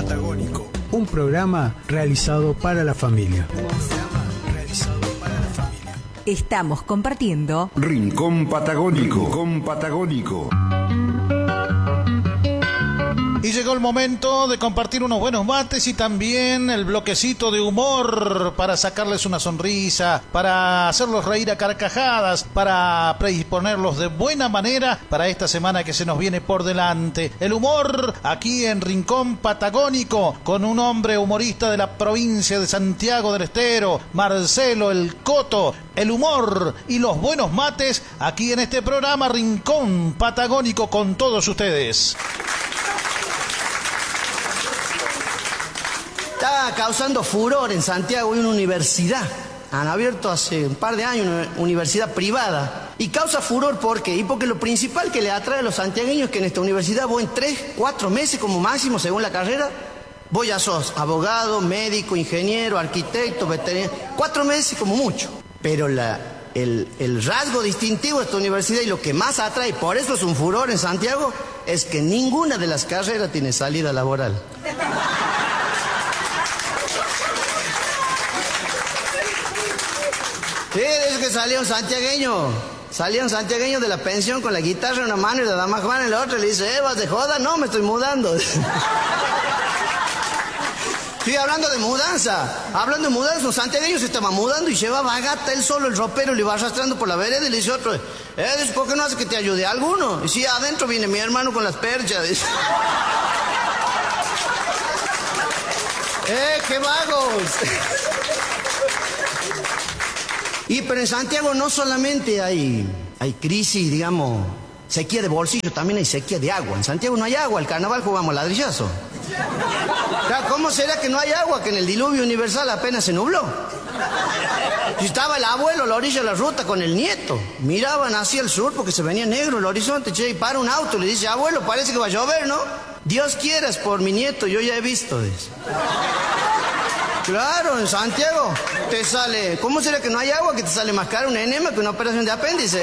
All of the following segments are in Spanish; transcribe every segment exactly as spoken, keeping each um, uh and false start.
Patagónico, un programa realizado para la familia. Un programa realizado para la familia. Estamos compartiendo Rincón Patagónico. Rincón Patagónico. Y llegó el momento de compartir unos buenos mates y también el bloquecito de humor para sacarles una sonrisa, para hacerlos reír a carcajadas, para predisponerlos de buena manera para esta semana que se nos viene por delante. El humor aquí en Rincón Patagónico con un hombre humorista de la provincia de Santiago del Estero, Marcelo el Coto. El humor y los buenos mates aquí en este programa Rincón Patagónico con todos ustedes. Está causando furor en Santiago una universidad. Han abierto hace un par de años una universidad privada. Y causa furor ¿por qué? Y porque lo principal que le atrae a los santiagueños es que en esta universidad vos en tres, cuatro meses como máximo según la carrera, vos ya sos abogado, médico, ingeniero, arquitecto, veterinario. Cuatro meses como mucho. Pero la, el, el rasgo distintivo de esta universidad y lo que más atrae, por eso es un furor en Santiago, es que ninguna de las carreras tiene salida laboral. Sí, es que salía un santiagueño, salía un santiagueño de la pensión con la guitarra en una mano y la dama Juana en la otra, y le dice, eh, ¿vas de joda? No, me estoy mudando. Sí, hablando de mudanza, hablando de mudanza, un santiagueño se estaba mudando y llevaba a gata él solo el ropero, le iba arrastrando por la vereda y le dice otro, eh, ¿por qué no hace que te ayude a alguno? Y sí, adentro viene mi hermano con las perchas. Dice. ¡Eh, qué vagos! Y pero en Santiago no solamente hay, hay crisis, digamos, sequía de bolsillo, también hay sequía de agua. En Santiago no hay agua, el carnaval jugamos ladrillazo. ¿Cómo será que no hay agua? Que en el diluvio universal apenas se nubló. Y estaba el abuelo a la orilla de la ruta con el nieto. Miraban hacia el sur porque se venía negro el horizonte. Che, y para un auto y le dice, abuelo, parece que va a llover, ¿no? Dios quieras por mi nieto, yo ya he visto, dice. Claro, en Santiago te sale... ¿Cómo será que no hay agua? Que te sale más caro un enema que una operación de apéndice.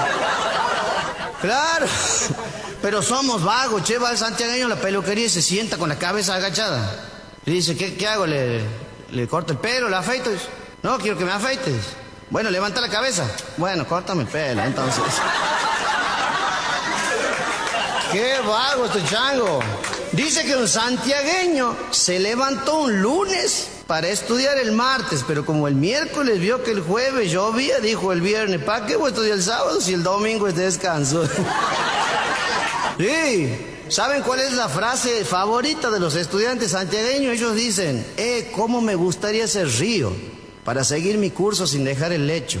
Claro. Pero somos vagos, che, va el santiagueño a la peluquería y se sienta con la cabeza agachada. Le dice, ¿qué, qué hago? ¿Le, ¿Le corto el pelo? ¿Le afeito? No, quiero que me afeites. Bueno, levanta la cabeza. Bueno, córtame el pelo, entonces. ¡Qué vago este chango! Dice que un santiagueño se levantó un lunes para estudiar el martes, pero como el miércoles vio que el jueves llovía, dijo el viernes, ¿para qué voy a estudiar el sábado si el domingo es de descanso? Sí, ¿saben cuál es la frase favorita de los estudiantes santiagueños? Ellos dicen, eh, ¿cómo me gustaría ser río para seguir mi curso sin dejar el lecho?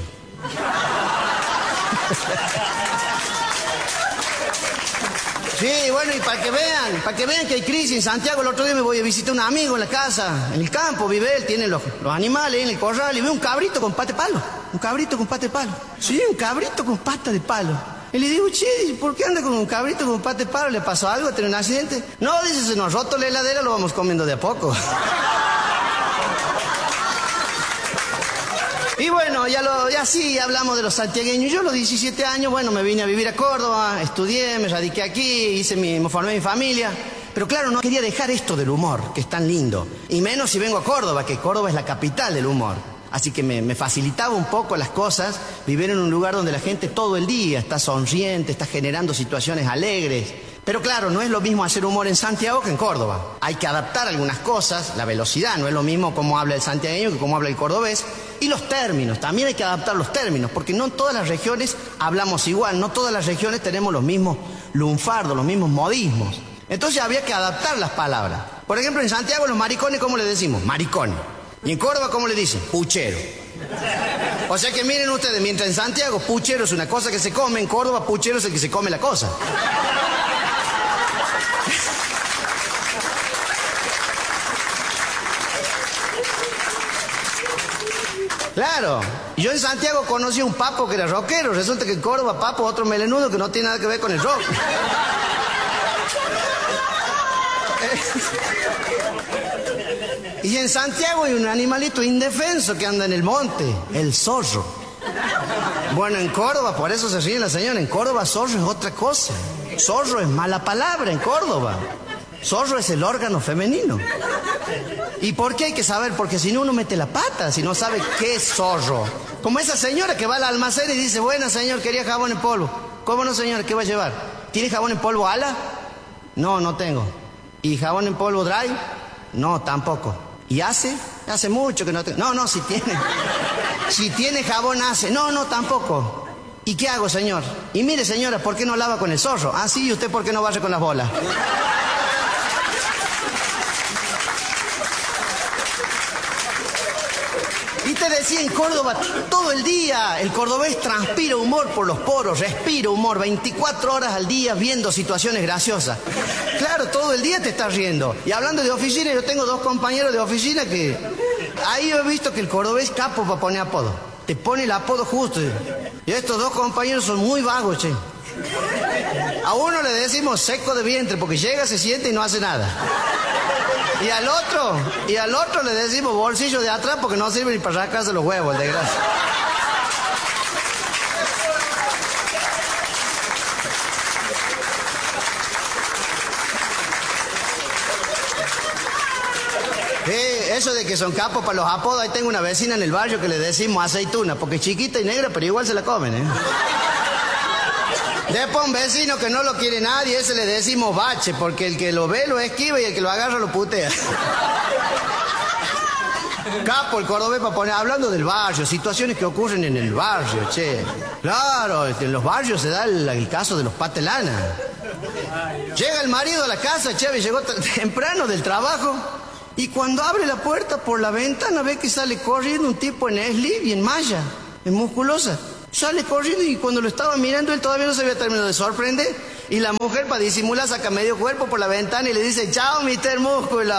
Sí, bueno, y para que vean, para que vean que hay crisis en Santiago, el otro día me voy a visitar a un amigo en la casa, en el campo, vive él, tiene los, los animales en el corral, y veo un cabrito con pata de palo, un cabrito con pata de palo. Sí, un cabrito con pata de palo. Y le digo, che, ¿por qué anda con un cabrito con pata de palo? ¿Le pasó algo? ¿Tiene un accidente? No, dice, se nos roto la heladera, lo vamos comiendo de a poco. Y bueno, ya, lo, ya sí hablamos de los santiagueños. Yo a los diecisiete años, bueno, me vine a vivir a Córdoba, estudié, me radiqué aquí, hice mi, me formé mi familia. Pero claro, no quería dejar esto del humor, que es tan lindo. Y menos si vengo a Córdoba, que Córdoba es la capital del humor. Así que me, me facilitaba un poco las cosas, vivir en un lugar donde la gente todo el día está sonriente, está generando situaciones alegres. Pero claro, no es lo mismo hacer humor en Santiago que en Córdoba. Hay que adaptar algunas cosas, la velocidad, no es lo mismo cómo habla el santiagueño que cómo habla el cordobés. Y los términos, también hay que adaptar los términos, porque no en todas las regiones hablamos igual, no todas las regiones tenemos los mismos lunfardos, los mismos modismos. Entonces había que adaptar las palabras. Por ejemplo, en Santiago los maricones, ¿cómo le decimos? Maricones. Y en Córdoba, ¿cómo le dicen? Puchero. O sea que miren ustedes, mientras en Santiago puchero es una cosa que se come, en Córdoba puchero es el que se come la cosa. Claro, yo en Santiago conocí a un papo que era rockero, resulta que en Córdoba papo otro melenudo que no tiene nada que ver con el rock. Y en Santiago hay un animalito indefenso que anda en el monte, el zorro. Bueno, en Córdoba, por eso se ríe la señora, en Córdoba zorro es otra cosa. Zorro es mala palabra en Córdoba. Zorro es el órgano femenino. ¿Y por qué hay que saber? Porque si no uno mete la pata, si no sabe qué es zorro. Como esa señora que va al almacén y dice, bueno, señor, quería jabón en polvo. ¿Cómo no, señora? ¿Qué va a llevar? ¿Tiene jabón en polvo ala? No, no tengo. ¿Y jabón en polvo dry? No, tampoco. ¿Y hace? Hace mucho que no tengo. No, no, si tiene. Si tiene jabón hace. No, no, tampoco. ¿Y qué hago, señor? Y mire, señora, ¿por qué no lava con el zorro? Ah, sí, ¿y usted por qué no barre con las bolas? Y te decía en Córdoba todo el día, el cordobés transpira humor por los poros, respira humor veinticuatro horas al día viendo situaciones graciosas. Claro, todo el día te estás riendo. Y hablando de oficina, yo tengo dos compañeros de oficina que... Ahí he visto que el cordobés capo para poner apodo. Te pone el apodo justo. Y estos dos compañeros son muy vagos, che. A uno le decimos seco de vientre porque llega, se siente y no hace nada. Y al otro, y al otro le decimos bolsillo de atrás porque no sirve ni para sacarse los huevos, el desgracia. Eh, eso de que son capos para los apodos, ahí tengo una vecina en el barrio que le decimos aceituna, porque es chiquita y negra, pero igual se la comen, ¿eh? Después un vecino que no lo quiere nadie, ese le decimos bache, porque el que lo ve lo esquiva y el que lo agarra lo putea. Capo el cordobés para poner, hablando del barrio, situaciones que ocurren en el barrio, che. Claro, en los barrios se da el, el caso de los patelanas. Llega el marido a la casa, che, llegó temprano del trabajo, y cuando abre la puerta por la ventana ve que sale corriendo un tipo en slip y en malla, en musculosa. Sale corriendo y cuando lo estaba mirando él todavía no se había terminado de sorprender. Y la mujer para disimular saca medio cuerpo por la ventana y le dice, chao, mister Músculo.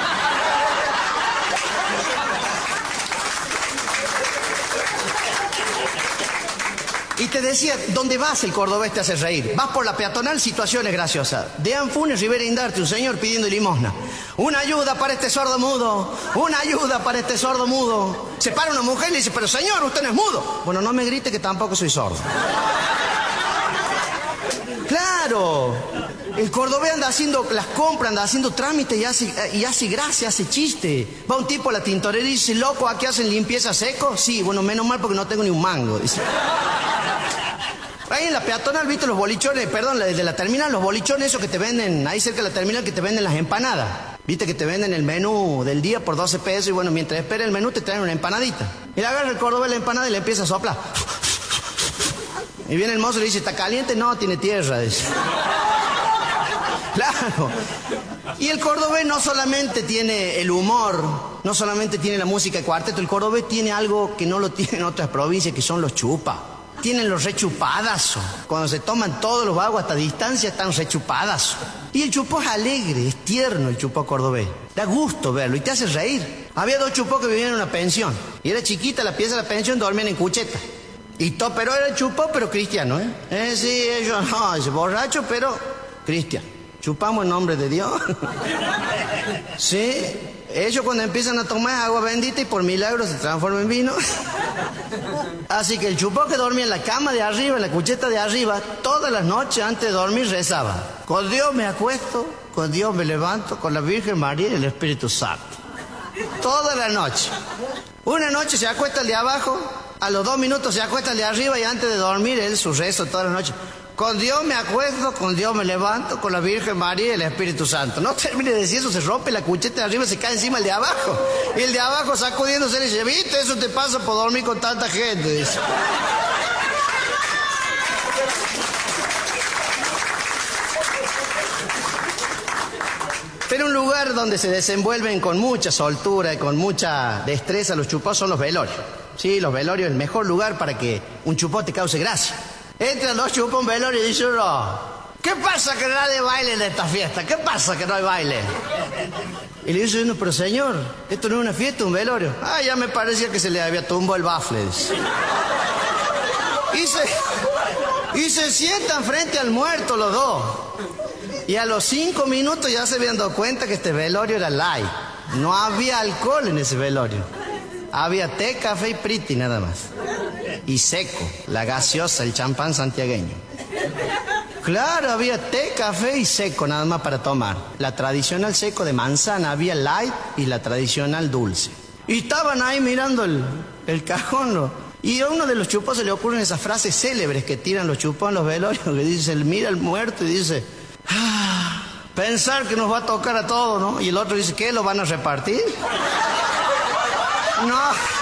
Y te decía, ¿dónde vas? El cordobés te hace reír. Vas por la peatonal, situaciones graciosas. De Anfunes, Rivera Indarte, un señor pidiendo limosna. Una ayuda para este sordo mudo. Una ayuda para este sordo mudo. Se para una mujer y le dice, pero señor, usted no es mudo. Bueno, no me grite que tampoco soy sordo. Claro. El cordobés anda haciendo las compras, anda haciendo trámites y hace, y hace gracia, hace chiste. Va un tipo a la tintorería y dice, loco, ¿aquí hacen limpieza seco? Sí, bueno, menos mal porque no tengo ni un mango, dice. Ahí en la peatonal, viste los bolichones, perdón, de la terminal, los bolichones esos que te venden, ahí cerca de la terminal que te venden las empanadas. Viste que te venden el menú del día por doce pesos y bueno, mientras espera el menú te traen una empanadita. Y le agarra el cordobés la empanada y le empieza a soplar. Y viene el mozo y le dice, ¿está caliente? No, tiene tierra, dice. Claro. Y el cordobés no solamente tiene el humor, no solamente tiene la música de cuarteto, el cordobés tiene algo que no lo tienen otras provincias, que son los chupas. Tienen los rechupadazos. Cuando se toman todos los vagos hasta distancia están rechupadazos. Y el chupó es alegre, es tierno el chupó cordobés. Da gusto verlo y te hace reír. Había dos chupós que vivían en una pensión. Y era chiquita la pieza de la pensión, dormían en cucheta. Y todo, pero era el chupó, pero cristiano, ¿eh? Eh, sí, ellos no, es borracho, pero cristiano. Chupamos en nombre de Dios. Sí, ellos cuando empiezan a tomar agua bendita y por milagro se transforma en vino. Así que el chupó que dormía en la cama de arriba, en la cucheta de arriba, todas las noches antes de dormir rezaba. Con Dios me acuesto, con Dios me levanto, con la Virgen María y el Espíritu Santo. Toda la noche. Una noche se acuesta el de abajo, a los dos minutos se acuesta el de arriba y antes de dormir él su rezo toda la noche. Con Dios me acuesto, con Dios me levanto, con la Virgen María y el Espíritu Santo. No termine de decir eso, se rompe la cucheta de arriba, se cae encima el de abajo. Y el de abajo sacudiéndose le dice, ¿viste? Eso te pasa por dormir con tanta gente, dice. Pero un lugar donde se desenvuelven con mucha soltura y con mucha destreza los chupós son los velorios. Sí, los velorios es el mejor lugar para que un chupó te cause gracia. Entran dos chupos a un velorio y dicen, no, ¿qué pasa que nadie baile en esta fiesta? ¿Qué pasa que no hay baile? Y le dice uno, pero señor, esto no es una fiesta, un velorio. Ah, ya me parecía que se le había tumbado el bafle. Y se, y se sientan frente al muerto los dos. Y a los cinco minutos ya se habían dado cuenta que este velorio era light. No había alcohol en ese velorio. Había té, café y priti nada más. Y seco, la gaseosa, el champán santiagueño. Claro, había té, café y seco nada más para tomar. La tradicional seco de manzana, había light y la tradicional dulce. Y estaban ahí mirando el, el cajón, ¿no? Y a uno de los chupos se le ocurren esas frases célebres que tiran los chupos en los velorios, que dice, mira al muerto y dice, ah, pensar que nos va a tocar a todos, ¿no? Y el otro dice, ¿qué? ¿Lo van a repartir? No.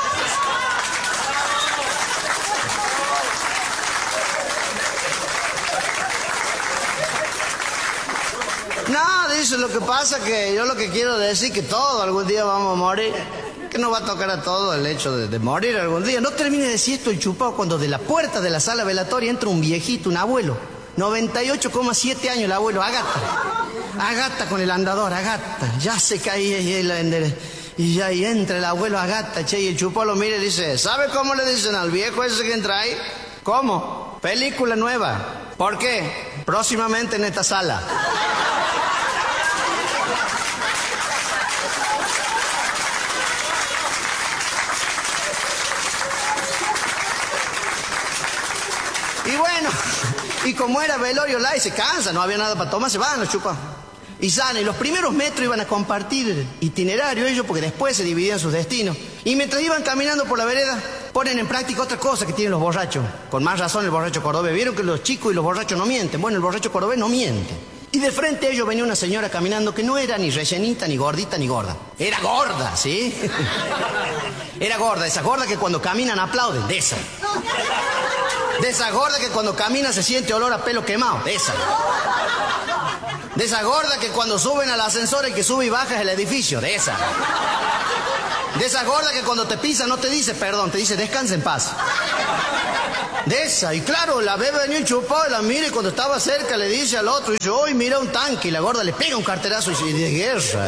No, dice, lo que pasa que yo lo que quiero decir que todos algún día vamos a morir. Que nos va a tocar a todos el hecho de, de morir algún día. No termine de decir esto el chupado cuando de la puerta de la sala velatoria entra un viejito, un abuelo. noventa y ocho coma siete años el abuelo, agata. Agata con el andador, agata. Ya se caía y él la endere- Y ya ahí entra el abuelo agata, che, y el chupado lo mira y dice, ¿sabe cómo le dicen al viejo ese que entra ahí? ¿Cómo? Película nueva. ¿Por qué? Próximamente en esta sala. Y bueno, y como era velorio light, se cansa, no había nada para tomar, se van los chupas. Y salen, y los primeros metros iban a compartir itinerario ellos, porque después se dividían sus destinos. Y mientras iban caminando por la vereda, ponen en práctica otra cosa que tienen los borrachos. Con más razón el borracho cordobés. Vieron que los chicos y los borrachos no mienten. Bueno, el borracho cordobés no miente. Y de frente a ellos venía una señora caminando que no era ni rellenita, ni gordita, ni gorda. Era gorda, ¿sí? Era gorda, esa gorda que cuando caminan aplauden, de esa. De esa gorda que cuando camina se siente olor a pelo quemado, de esa. De esa gorda que cuando suben al ascensor el que sube y baja es el edificio, de esa. De esa gorda que cuando te pisa no te dice perdón, te dice descansa en paz. De esa, y claro, la ve venir un chupado y la mira y cuando estaba cerca le dice al otro, y dice, hoy mira un tanque, y la gorda le pega un carterazo y dice, de guerra.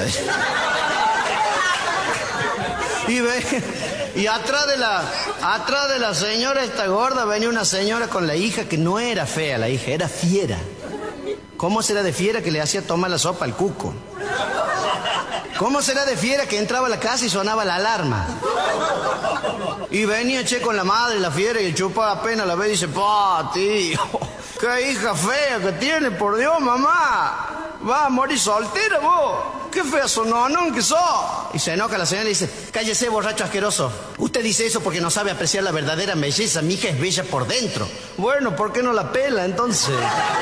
Y ve, y atrás de la, atrás de la señora esta gorda venía una señora con la hija que no era fea, la hija, era fiera. ¿Cómo será de fiera que le hacía tomar la sopa al cuco? ¿Cómo será de fiera que entraba a la casa y sonaba la alarma? Y venía, che, con la madre, la fiera, y el chupado apenas la ve y dice, pa, tío, qué hija fea que tiene, por Dios, mamá. Va a morir soltera vos. Qué fea sononón que sos. Y se enoja la señora y dice, cállese, borracho asqueroso. Usted dice eso porque no sabe apreciar la verdadera belleza. Mi hija es bella por dentro. Bueno, ¿por qué no la pela entonces?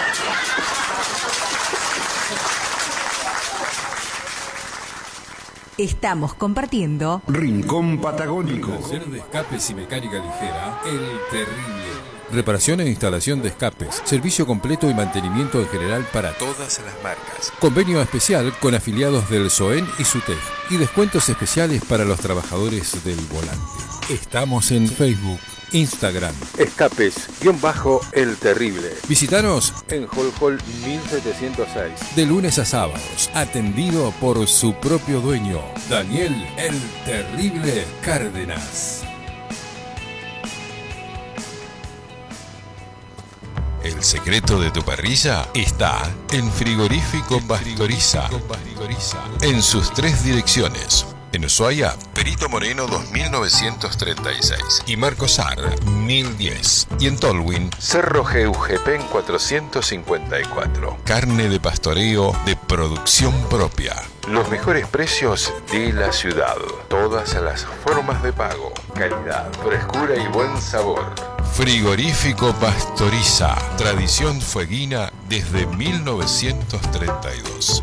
Estamos compartiendo Rincón Patagónico. Taller de escapes y mecánica ligera, El Terrible. Reparación e instalación de escapes, servicio completo y mantenimiento en general para todas las marcas. Convenio especial con afiliados del SOEN y SUTEF y descuentos especiales para los trabajadores del volante. Estamos en Facebook, Instagram. Escapes-El Terrible. Visítanos en Hall Hall mil setecientos seis. De lunes a sábados, atendido por su propio dueño, Daniel El Terrible Cárdenas. El secreto de tu parrilla está en Frigorífico Pastoriza, en sus tres direcciones. En Ushuaia, Perito Moreno dos mil novecientos treinta y seis y Marcos Sar mil diez. Y en Tolwyn, Cerro Geujepen cuatrocientos cincuenta y cuatro. Carne de pastoreo de producción propia. Los mejores precios de la ciudad. Todas las formas de pago. Calidad, frescura y buen sabor. Frigorífico Pastoriza. Tradición fueguina desde mil novecientos treinta y dos.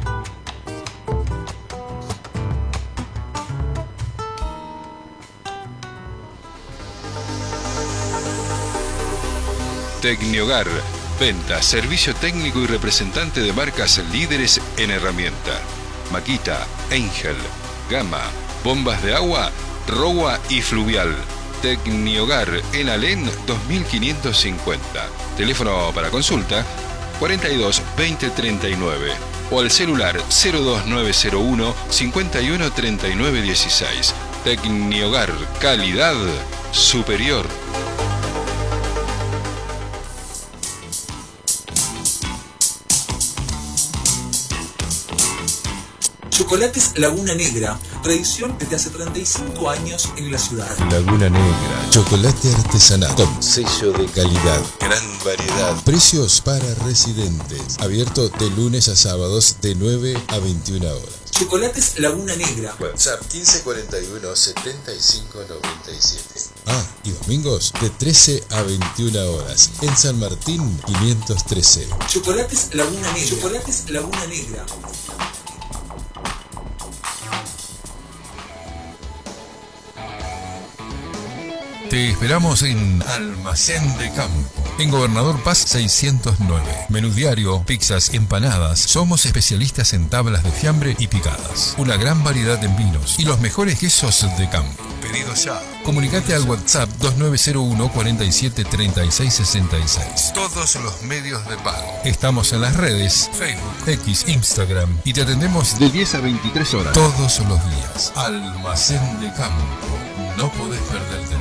Tecniogar, venta, servicio técnico y representante de marcas líderes en herramienta. Makita, Angel, Gama, bombas de agua, Rowa y Fluvial. Tecniogar en Alén dos mil quinientos cincuenta. Teléfono para consulta cuarenta y dos veinte treinta y nueve o al celular cero dos nueve cero uno cincuenta y uno treinta y nueve dieciséis. Tecniogar, calidad superior. Chocolates Laguna Negra, tradición desde hace treinta y cinco años en la ciudad. Laguna Negra, chocolate artesanal con sello de calidad, gran variedad, precios para residentes, abierto de lunes a sábados de nueve a veintiuna horas. Chocolates Laguna Negra. WhatsApp quince cuarenta y uno setenta y cinco noventa y siete. Ah, y domingos de trece a veintiuna horas en San Martín quinientos trece. Chocolates Laguna Negra. Chocolates Laguna Negra. Te esperamos en Almacén de Campo, en Gobernador Paz seiscientos nueve. Menú diario, pizzas, empanadas. Somos especialistas en tablas de fiambre y picadas. Una gran variedad en vinos y los mejores quesos de campo. Pedido ya. Comunicate al WhatsApp dos nueve cero uno cuarenta y siete treinta y seis sesenta y seis. Todos los medios de pago. Estamos en las redes Facebook, X, Instagram y te atendemos de diez a veintitrés horas. Todos los días. Almacén de Campo. No podés perderte.